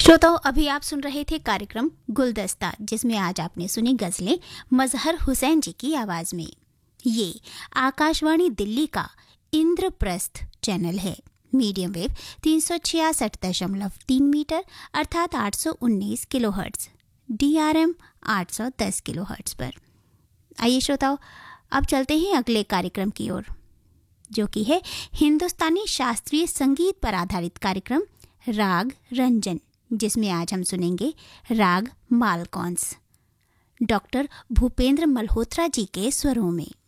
श्रोताओं, अभी आप सुन रहे थे कार्यक्रम गुलदस्ता, जिसमें आज आपने सुनी गजलें मजहर हुसैन जी की आवाज में। ये आकाशवाणी दिल्ली का इंद्रप्रस्थ चैनल है। मीडियम वेव 366.3 मीटर अर्थात 819 किलोहर्ट्ज, DRM 810 किलोहर्ट्ज पर। आइए श्रोताओं, अब चलते हैं अगले कार्यक्रम की ओर, जो कि है हिंदुस्तानी शास्त्रीय संगीत पर आधारित कार्यक्रम राग रंजन, जिसमें आज हम सुनेंगे राग मालकौंस, डॉक्टर भूपेंद्र मल्होत्रा जी के स्वरों में।